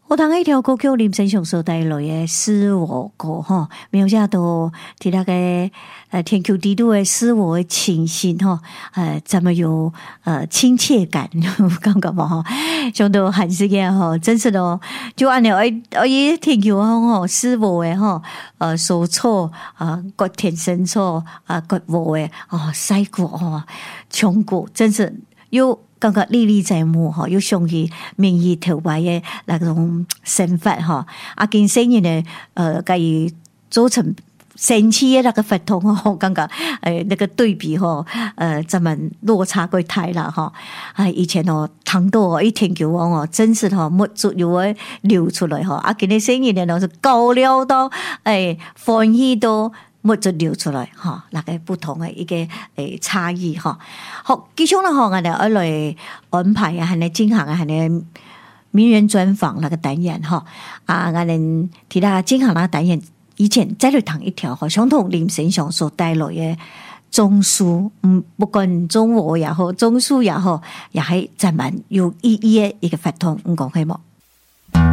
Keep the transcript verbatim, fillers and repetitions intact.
我当一条歌曲林生雄所带来的使我歌哈，描写到伫那个呃天丘地度的使我的情形哈，呃，怎么有呃亲切感，感觉嘛哈，像到韩时间哈，真是的，就按照诶诶天丘吼使我的哈，呃，手错啊，各天生错啊，各我的啊，赛过哈，穷过，真是有。感觉历历在目哈，有想起民意头牌的那种身份哈，啊，跟生意呢，呃，介伊做成神奇的那个法通哈，感觉诶那个对比哈，呃，咱们落差过大啦哈，啊，以前哦，糖多一天球王哦，真是哈，没足有诶流出来哈，啊，今日生意呢，都是高了到诶欢喜到。没就流出来哈，那个不同的一个诶差异哈。好，继续啦哈，我哋而来安排啊，系你进行啊，系你名人专访那个单元哈。啊，我哋提到进行那个单元以前再来谈一条哈，相同林生祥所带来嘅综述，嗯，不管中我也好，综述也好，也系真蛮有意义嘅一个活动，你讲系冇？